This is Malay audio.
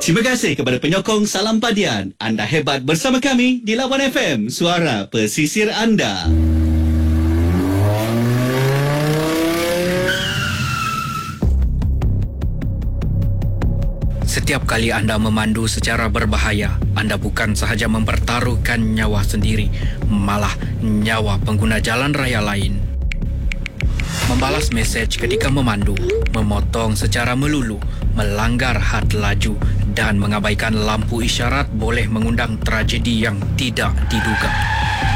Terima kasih kepada penyokong Salam Padian. Anda hebat bersama kami di Lawan FM, suara pesisir anda. Setiap kali anda memandu secara berbahaya, anda bukan sahaja mempertaruhkan nyawa sendiri, malah nyawa pengguna jalan raya lain. Membalas mesej ketika memandu, memotong secara melulu, melanggar had laju dan mengabaikan lampu isyarat boleh mengundang tragedi yang tidak diduga.